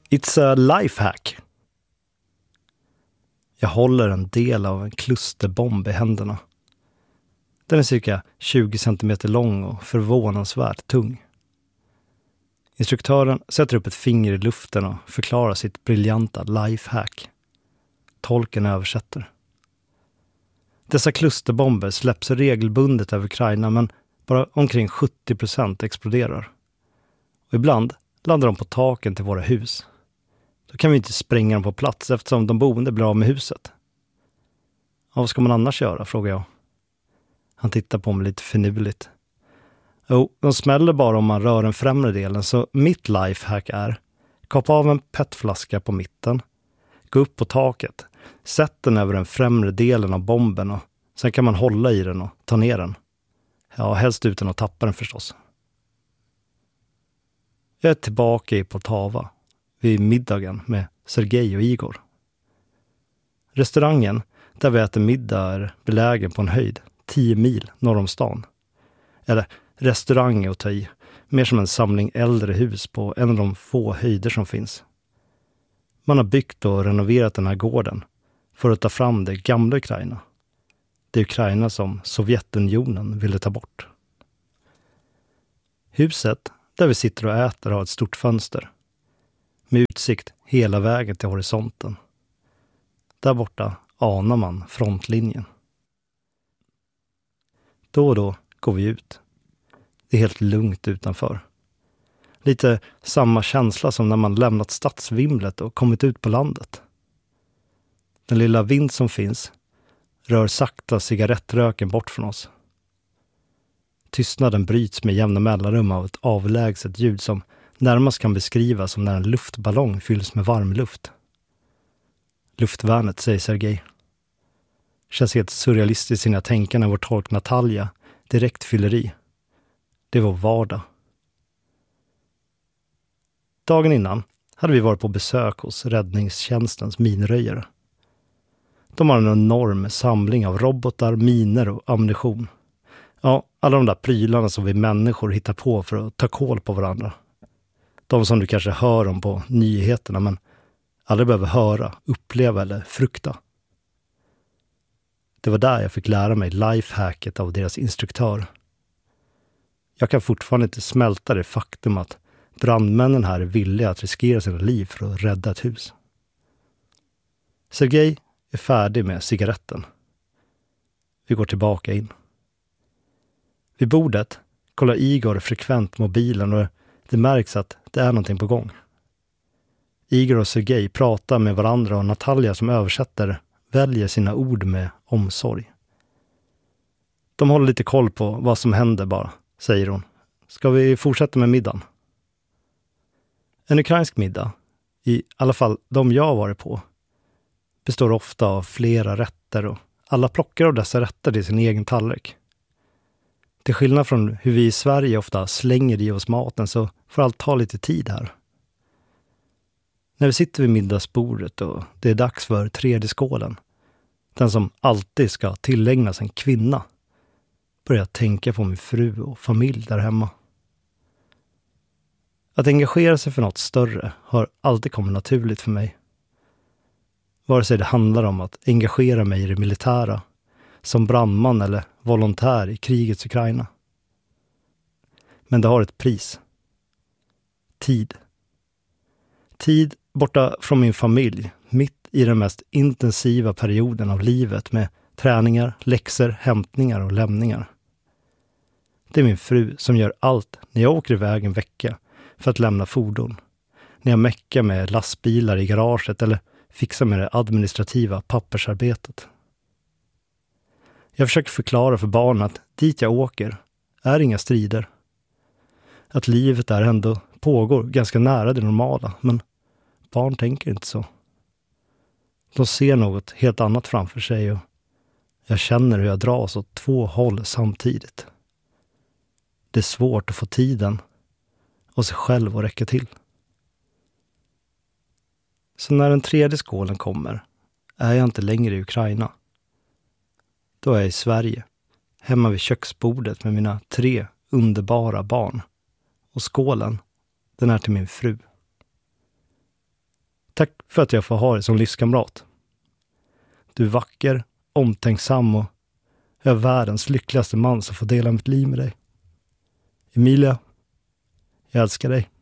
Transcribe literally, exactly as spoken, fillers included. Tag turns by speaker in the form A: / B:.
A: It's a lifehack. Jag håller en del av en klusterbomb i händerna. Den är cirka tjugo centimeter lång och förvånansvärt tung. Instruktören sätter upp ett finger i luften och förklarar sitt briljanta lifehack. Tolken översätter. Dessa klusterbomber släpps regelbundet över Ukraina, men bara omkring sjuttio procent exploderar. Och ibland landar de på taken till våra hus. Då kan vi inte spränga dem på plats eftersom de boende blir av med huset. Ja, vad ska man annars göra, frågar jag. Han tittar på mig lite finurligt. Jo, de smäller bara om man rör den främre delen, så mitt lifehack är: kapa av en petflaska på mitten, gå upp på taket, sätt den över den främre delen av bomben och sen kan man hålla i den och ta ner den. Ja, helst utan att tappa den förstås. Jag är tillbaka i Poltava vid middagen med Sergej och Igor. Restaurangen där vi äter middag är belägen på en höjd tio mil norr om stan. Eller restaurang är att ta i, mer som en samling äldre hus på en av de få höjder som finns. Man har byggt och renoverat den här gården för att ta fram det gamla Ukraina. Det Ukraina som Sovjetunionen ville ta bort. Huset där vi sitter och äter har ett stort fönster med utsikt hela vägen till horisonten. Där borta anar man frontlinjen. Då och då går vi ut. Det är helt lugnt utanför. Lite samma känsla som när man lämnat stadsvimlet och kommit ut på landet. Den lilla vind som finns rör sakta cigarettröken bort från oss. Tystnaden bryts med jämna mellanrum av ett avlägset ljud som närmast kan beskrivas som när en luftballong fylls med varm luft. Luftvärnet, säger Sergej. Känns helt surrealistiskt när jag tänker när vår tolk Natalia direkt fyller i. Det var vardag. Dagen innan hade vi varit på besök hos räddningstjänstens minröjare. De har en enorm samling av robotar, miner och ammunition. Ja, alla de där prylarna som vi människor hittar på för att ta koll på varandra. De som du kanske hör om på nyheterna men aldrig behöver höra, uppleva eller frukta. Det var där jag fick lära mig lifehacket av deras instruktör. Jag kan fortfarande inte smälta det faktum att brandmännen här är villiga att riskera sina liv för att rädda ett hus. Sergej är färdig med cigaretten. Vi går tillbaka in. Vid bordet kollar Igor frekvent mobilen och det märks att det är någonting på gång. Igor och Sergej pratar med varandra och Natalia som översätter väljer sina ord med omsorg. De håller lite koll på vad som händer bara, säger hon. Ska vi fortsätta med middagen? En ukrainsk middag, i alla fall de jag har varit på, består ofta av flera rätter och alla plockar av dessa rätter till sin egen tallrik. Till skillnad från hur vi i Sverige ofta slänger i oss maten så får allt ta lite tid här. När vi sitter vid middagsbordet och det är dags för tredje skålen, den som alltid ska tillägnas en kvinna, börjar jag tänka på min fru och familj där hemma. Att engagera sig för något större har alltid kommit naturligt för mig. Vare sig det handlar om att engagera mig i det militära, som brandman eller volontär i krigets Ukraina. Men det har ett pris. Tid. Tid borta från min familj, mitt i den mest intensiva perioden av livet med träningar, läxor, hämtningar och lämningar. Det är min fru som gör allt när jag åker iväg en vecka för att lämna fordon. När jag mäckar med lastbilar i garaget eller fixar med det administrativa pappersarbetet. Jag försöker förklara för barnen att dit jag åker är inga strider. Att livet där ändå pågår ganska nära det normala, men barn tänker inte så. De ser något helt annat framför sig och jag känner hur jag dras åt två håll samtidigt. Det är svårt att få tiden och sig själv att räcka till. Så när den tredje skålen kommer är jag inte längre i Ukraina. Då är jag i Sverige, hemma vid köksbordet med mina tre underbara barn. Och skålen, den är till min fru. Tack för att jag får ha dig som livskamrat. Du är vacker, omtänksam och jag är världens lyckligaste man som får dela mitt liv med dig. Emilia, jag älskar dig.